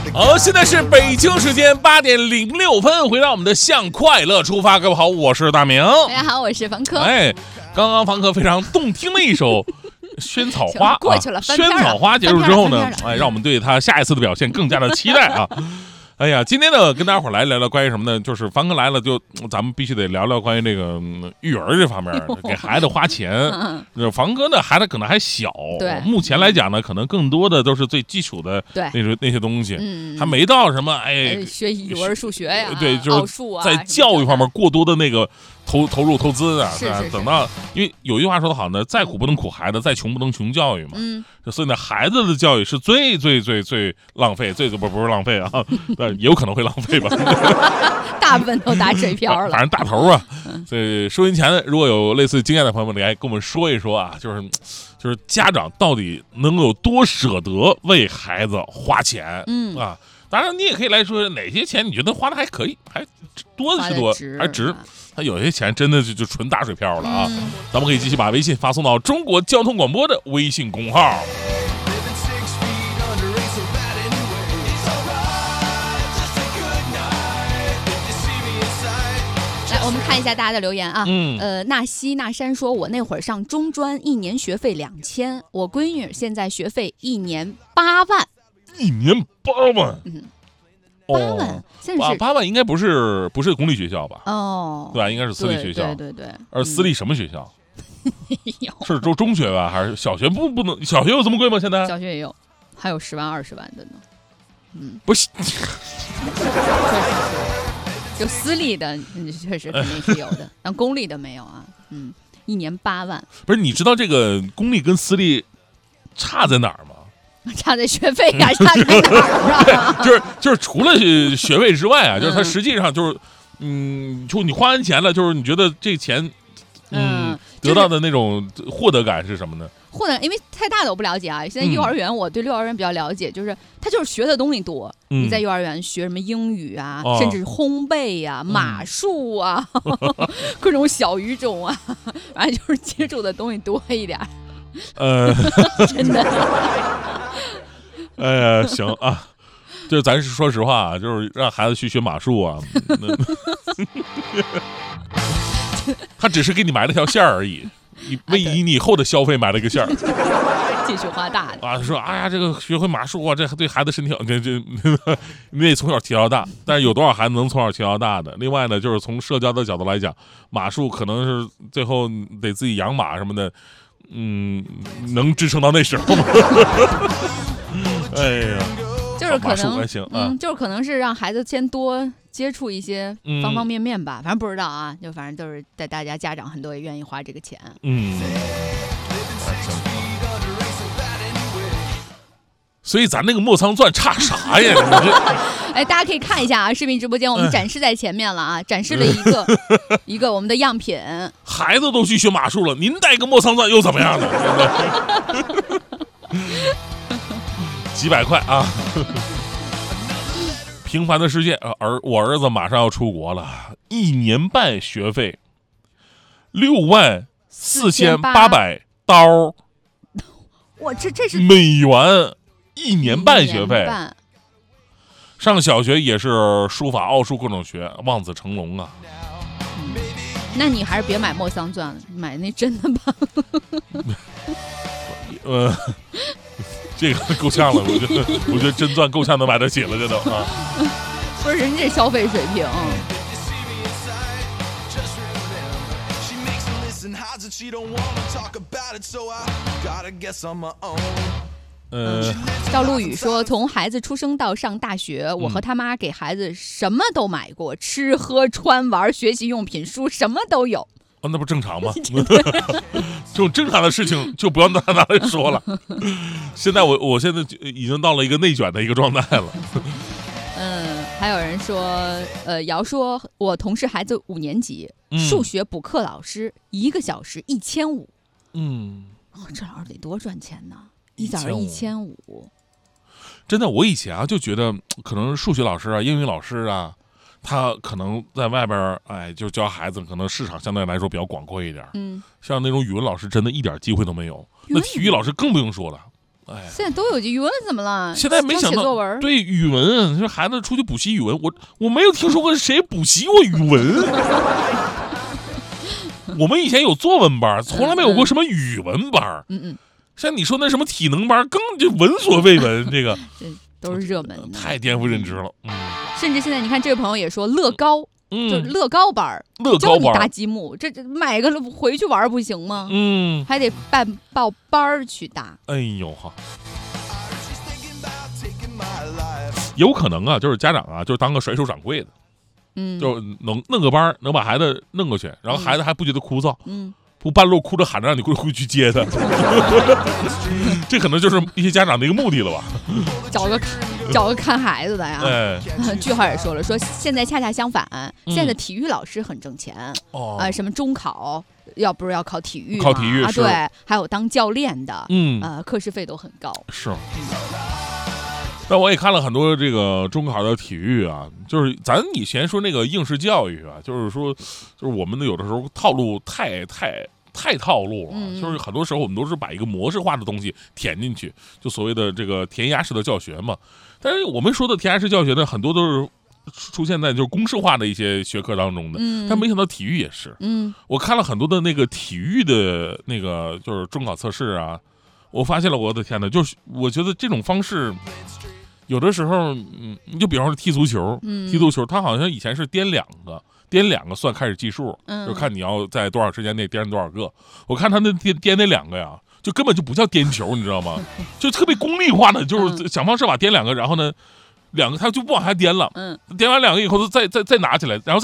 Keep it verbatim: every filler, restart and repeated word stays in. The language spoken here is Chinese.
好，现在是北京时间八点零六分，回到我们的向快乐出发。各位好，我是大明。 大家好，我是房科。 哎，刚刚房科非常动听的一首萱草花过去了， 啊、萱草花结束之后呢，哎，让我们对他下一次的表现更加的期待啊。哎呀，今天呢，跟大家伙来聊聊关于什么呢？就是房哥来了，就咱们必须得聊聊关于这个、嗯、育儿这方面，给孩子花钱。嗯、房哥呢，孩子可能还小， 对， 目前来讲呢，可能更多的都是最基础的那些那些东西， 嗯， 还没到什么哎， 学语文、数学呀， 对，就是在教育方面过多的那个投投入投资啊。 是是是， 等到，因为有一句话说得好呢，再苦不能苦孩子，再穷不能穷教育嘛。 嗯， 所以呢，孩子的教育是最最最最浪费，最不不是浪费啊，但也有可能会浪费吧。 大部分都打水漂了， 反正大头啊。所以收音前如果有类似经验的朋友们，来跟我们说一说啊，就是就是家长到底能有多舍得为孩子花钱？嗯啊，当然你也可以来说哪些钱你觉得花的还可以，还多的是多，还值。他有些钱真的就就纯打水漂了啊。嗯、咱们可以继续把微信发送到中国交通广播的微信公号。 我们看一下大家的留言啊，嗯，呃，纳西纳山说，我那会儿上中专，一年学费两千，我闺女现在学费一年八万， 一年八万， 嗯，八万，哦、现在是八万，应该不是不是公立学校吧？ 哦， 对吧？应该是私立学校， 对对 对, 对。 而私立什么学校？是中中学吧，还是小学？不不能，小学有这么贵吗？现在小学也有，还有十万、二十万的呢。嗯， 不是。 就私立的确实肯定是有的，但公立的没有啊。嗯，一年八万。 不是，你知道这个公立跟私立差在哪儿吗？ 差在学费呀、啊，差在哪儿啊？ 就是就是除了学费之外啊，就是它实际上就是，嗯，就你花完钱了，就是你觉得这钱，嗯，嗯得到的那种获得感是什么呢？ 获得，因为太大的我不了解啊。现在幼儿园，我对幼儿园比较了解，就是他就是学的东西多。嗯、你在幼儿园学什么英语啊，哦、甚至是烘焙呀、啊、马术啊，嗯、各种小语种啊，反正就是接触的东西多一点。 呃， 真的。 哎呀，行啊，就是咱是说实话啊，就是让孩子去学马术啊，他只是给你埋了条线而已。你为以你以后的消费买了一个线儿， 继续花大的啊！说哎呀，这个学会马术啊，这对孩子身体好，这这你得从小提到大。但是有多少孩子能从小提到大的？另外呢，就是从社交的角度来讲，马术可能是最后得自己养马什么的，嗯，能支撑到那时候吗？哎呀， 就是可能还行啊、 嗯，就是可能是让孩子先多接触一些方方面面吧，嗯、反正不知道啊，就反正都是在大家家长很多也愿意花这个钱。 嗯，所以咱那个莫桑钻差啥呀？ 哎，大家可以看一下啊，视频直播间我们展示在前面了啊，展示了一个一个我们的样品。 孩子都去学马术了，您带个莫桑钻又怎么样呢？几百块啊！平凡的世界，儿我儿子马上要出国了，一年半学费六万四千八百刀， 哇，这这是美元，一年半学费。上小学也是书法、奥数各种学，望子成龙啊。 嗯、那你还是别买莫桑钻了，买那真的吧。 呃。这个够呛了，我觉得，我觉得真钻够呛能买得起了，这都啊。 不是人这消费水平。嗯，赵陆宇说，从孩子出生到上大学，我和他妈给孩子什么都买过，吃喝穿玩、学习用品、书，什么都有。 哦，那不正常吗？这种正常的事情就不要拿拿来说了。现在我我现在已经到了一个内卷的一个状态了。 嗯，还有人说，呃，瑶说，我同事孩子五年级，嗯、数学补课老师一个小时一千五。嗯，哦，这老师得多赚钱呢，一小时一千五。 真的，我以前啊就觉得，可能数学老师啊、英语老师啊。他可能在外边，哎，就教孩子，可能市场相对来说比较广阔一点。嗯，像那种语文老师，真的一点机会都没有。那体育老师更不用说了。 哎， 现在都有语文怎么了？ 现在没想到写作文， 对语文，说孩子出去补习语文，我我没有听说过谁补习过语文。我们以前有作文班，从来没有过什么语文班。 嗯嗯， 像你说那什么体能班，更就闻所未闻。这个这都是热门的， 太颠覆认知了。嗯， 甚至现在你看，这位朋友也说乐高。 嗯， 就是乐高班乐高班搭积木，这这买个回去玩不行吗？ 嗯， 还得办报班去搭。 哎呦哈，有可能啊，就是家长啊，就是当个甩手掌柜的， 嗯， 就能弄个班，能把孩子弄过去，然后孩子还不觉得枯燥， 嗯， 不半路哭着喊着让你回去接他，这可能就是一些家长的一个目的了吧？ 找个找个看孩子的呀。 哎， 句号也说了，说现在恰恰相反，现在的体育老师很挣钱。 哦， 呃，什么中考要不是要考体育嘛， 考体育啊，对，还有当教练的， 嗯， 呃，课时费都很高。 是。但我也看了很多这个中考的体育啊，就是咱以前说那个应试教育啊，就是说，就是我们的有的时候套路太太太套路了， 嗯、 就是很多时候我们都是把一个模式化的东西填进去，就所谓的这个填鸭式的教学嘛。但是我们说的填鸭式教学呢，很多都是出现在就是公式化的一些学科当中的， 嗯， 但没想到体育也是，嗯，我看了很多的那个体育的那个就是中考测试啊，我发现了，我的天哪，就是我觉得这种方式。有的时候，嗯，你就比方说踢足球，嗯、踢足球，他好像以前是颠两个，颠两个算开始计数，嗯、就看你要在多少时间内颠多少个。我看他那颠颠那两个呀，就根本就不叫颠球，你知道吗？就特别功利化的，就是想方设法颠两个，然后呢，两个他就不往下颠了，嗯，颠完两个以后，再再再拿起来，然后再。